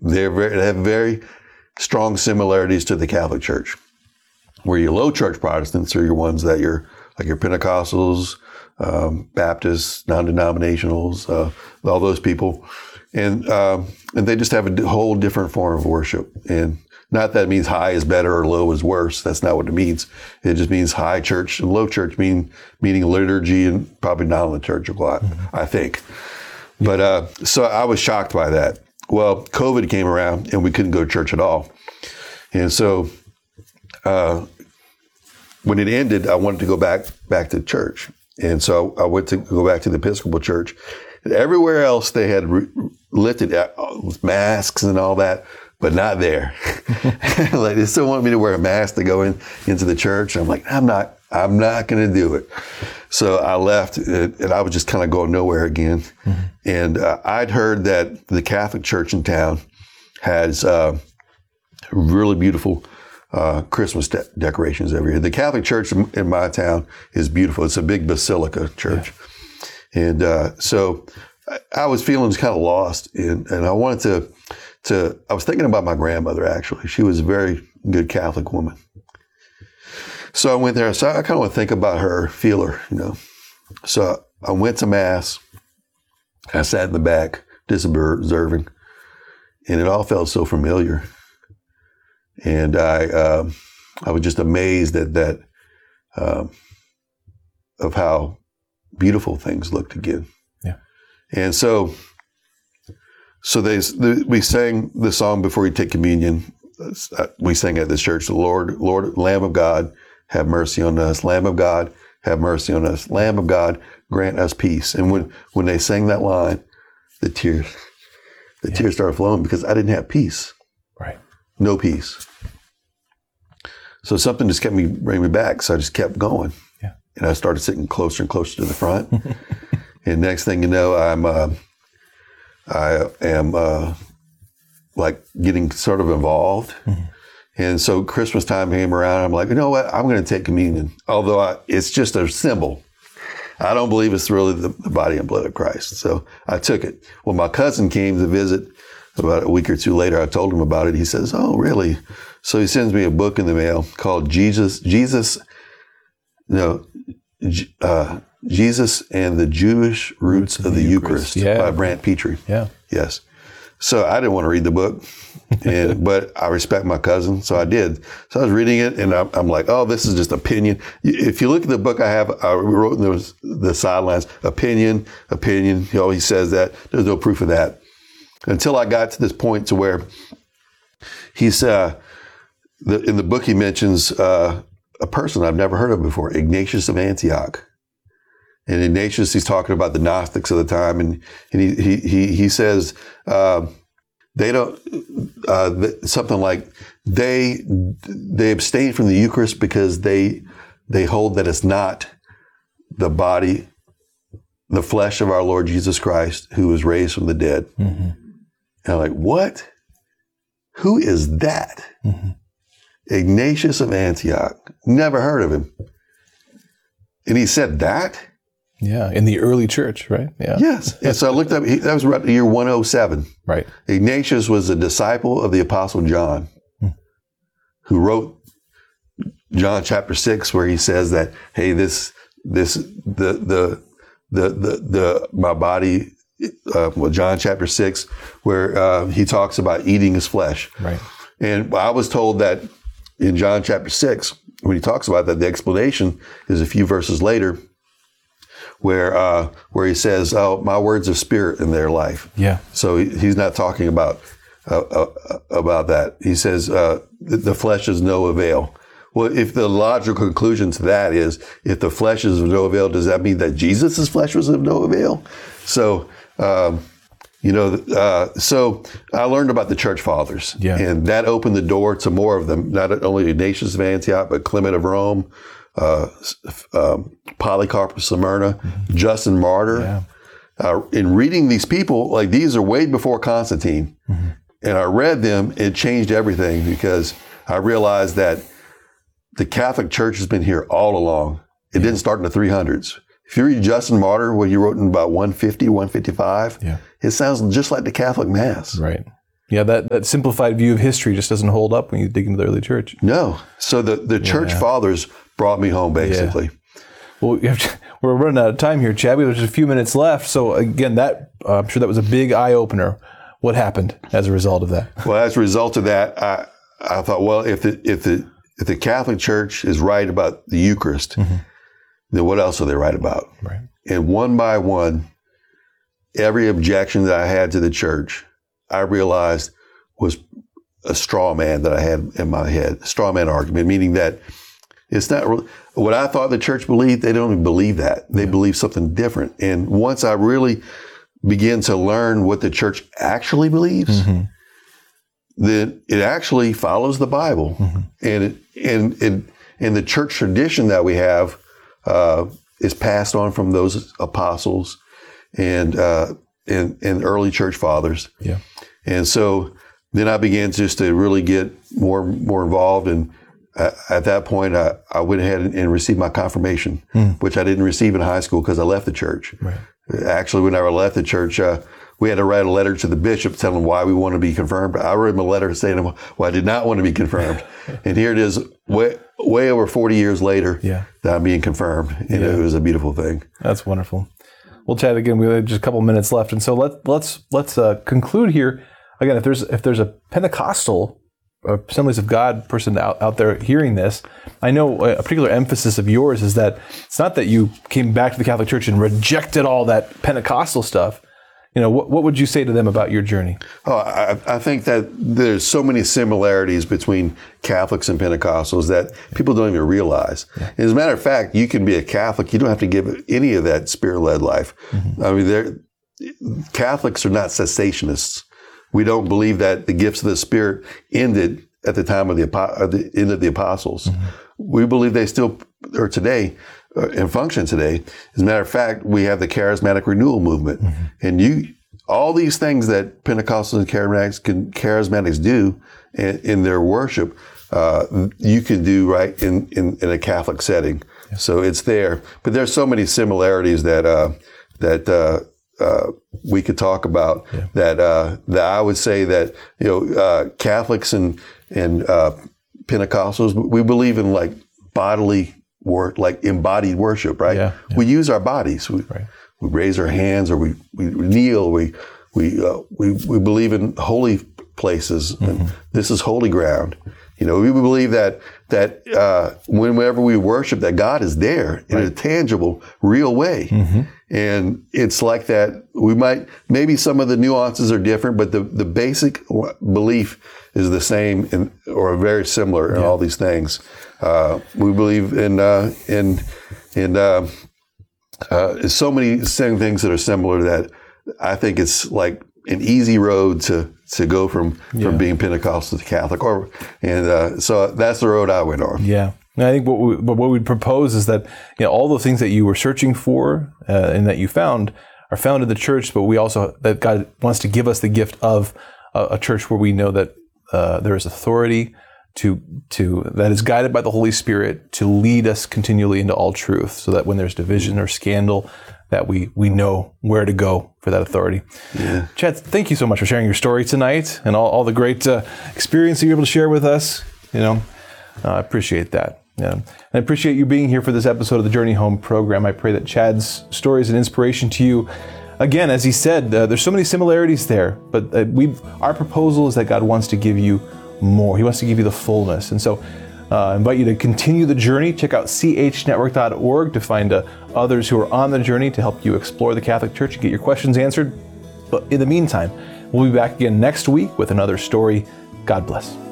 They have very strong similarities to the Catholic Church. Where your low church Protestants are your ones that you're like your Pentecostals, Baptists, non-denominationals, all those people, and they just have a whole different form of worship. And not that it means high is better or low is worse. That's not what it means. It just means high church and low church meaning liturgy and probably non-liturgical, I think. But so I was shocked by that. Well, COVID came around and we couldn't go to church at all. And so when it ended, I wanted to go back to church. And so I went to go back to the Episcopal Church. And everywhere else they had lifted with masks and all that, but not there. Like they still want me to wear a mask to go into the church. I'm like, I'm not going to do it. So I left, and I was just kind of going nowhere again. Mm-hmm. And I'd heard that the Catholic Church in town has really beautiful Christmas decorations every year. The Catholic Church in my town is beautiful. It's a big basilica church. Yeah. And so I was feeling kind of lost, and I wanted to, I was thinking about my grandmother, actually. She was a very good Catholic woman. So I went there. So I kind of want to think about her, feel her, you know. So I went to Mass. I sat in the back, just observing, and it all felt so familiar. And I was just amazed at that, of how beautiful things looked again. Yeah. And so we sang the song before you take communion. We sang at this church, the Lord, Lamb of God, have mercy on us. Lamb of God, have mercy on us. Lamb of God, grant us peace. And when they sang that line, the tears started flowing because I didn't have peace. Right. No peace. So something just kept bringing me back. So I just kept going. Yeah. And I started sitting closer and closer to the front. And next thing you know, I am like getting sort of involved. Mm-hmm. And so Christmas time came around. I'm like, you know what? I'm going to take communion. Although it's just a symbol. I don't believe it's really the body and blood of Christ. So I took it. When my cousin came to visit about a week or two later, I told him about it. He says, oh, really? So he sends me a book in the mail called Jesus and the Jewish Roots of the Eucharist by Brant Petrie. Yeah. Yes. So I didn't want to read the book, but I respect my cousin, so I did. So I was reading it, and I'm like, oh, this is just opinion. If you look at the book I wrote in the sidelines, opinion. He always says that. There's no proof of that. Until I got to this point to where he's, in the book he mentions a person I've never heard of before, Ignatius of Antioch. And Ignatius, he's talking about the Gnostics of the time, and he says they don't something like they abstain from the Eucharist because they hold that it's not the body, the flesh of our Lord Jesus Christ, who was raised from the dead. Mm-hmm. And I'm like, what? Who is that? Mm-hmm. Ignatius of Antioch. Never heard of him. And he said that? Yeah, in the early church, right? Yeah. Yes. And so I looked up, that was around the year 107. Right. Ignatius was a disciple of the Apostle John, who wrote John chapter 6, where he says that, hey, my body, John chapter 6, where he talks about eating his flesh. Right. And I was told that in John chapter 6, when he talks about that, the explanation is a few verses later, where he says, "Oh, my words of spirit in their life." Yeah. So he's not talking about that. He says the flesh is no avail. Well, if the logical conclusion to that is if the flesh is of no avail, does that mean that Jesus' flesh was of no avail? So so I learned about the church fathers, and that opened the door to more of them. Not only Ignatius of Antioch, but Clement of Rome. Polycarp of Smyrna, Justin Martyr. Yeah. In reading these people, like these are way before Constantine. Mm-hmm. And I read them, it changed everything because I realized that the Catholic Church has been here all along. It didn't start in the 300s. If you read Justin Martyr, what he wrote in about 150, 155, it sounds just like the Catholic Mass. Right. Yeah, that simplified view of history just doesn't hold up when you dig into the early church. No. So the church fathers brought me home, basically. Well, we're running out of time here, Chad. We have just a few minutes left. So again, I'm sure that was a big eye opener. What happened as a result of that? Well, as a result of that, I thought, well, if the Catholic Church is right about the Eucharist, then what else are they right about? Right. And one by one, every objection that I had to the church, I realized was a straw man that I had in my head, a straw man argument, meaning that it's not what I thought the church believed. They don't even believe that. They believe something different. And once I really began to learn what the church actually believes, then it actually follows the Bible. And the church tradition that we have is passed on from those apostles and early church fathers. Yeah. And so then I began just to really get more involved. And at that point, I went ahead and received my confirmation, which I didn't receive in high school because I left the church. Right. Actually, when I left the church, we had to write a letter to the bishop telling him why we want to be confirmed. I wrote him a letter saying, well, I did not want to be confirmed. And here it is, way over 40 years later, that I'm being confirmed. And it was a beautiful thing. That's wonderful. Well, Chad, again, we have just a couple minutes left, and so let's conclude here. Again, if there's a Pentecostal Assemblies of God person out there hearing this, I know a particular emphasis of yours is that it's not that you came back to the Catholic Church and rejected all that Pentecostal stuff. You know, what would you say to them about your journey? Oh, I think that there's so many similarities between Catholics and Pentecostals that people don't even realize. Yeah. As a matter of fact, you can be a Catholic. You don't have to give any of that spirit-led life. I mean, Catholics are not cessationists. We don't believe that the gifts of the Spirit ended at the time of the end of the apostles. We believe they still are today and function today. As a matter of fact, we have the charismatic renewal movement. And all these things that Pentecostals and charismatics do in their worship, you can do right in a Catholic setting. Yeah. So it's there. But there's so many similarities that we could talk about. Yeah. That I would say that Catholics and Pentecostals, we believe in like bodily work, like embodied worship, right? Yeah. We use our bodies. We raise our hands, or we kneel. We believe in holy places. And this is holy ground. We believe that whenever we worship, that God is there in a tangible, real way. And it's like that. Maybe some of the nuances are different, but the basic belief is the same or very similar in all these things. We believe in so many same things that are similar that I think it's like an easy road to go from being Pentecostal to Catholic, so that's the road I went on. Yeah, and I think what we'd propose is that all the things that you were searching for and that you found are found in the church, but we also that God wants to give us the gift of a church where we know that there is authority to that is guided by the Holy Spirit to lead us continually into all truth, so that when there's division or scandal, that we know where to go for that authority. Yeah. Chad, thank you so much for sharing your story tonight and all the great experience that you're able to share with us. I appreciate that. Yeah. And I appreciate you being here for this episode of the Journey Home program. I pray that Chad's story is an inspiration to you. Again, as he said, there's so many similarities there, but our proposal is that God wants to give you more. He wants to give you the fullness. And so I invite you to continue the journey. Check out chnetwork.org to find others who are on the journey to help you explore the Catholic Church and get your questions answered. But in the meantime, we'll be back again next week with another story. God bless.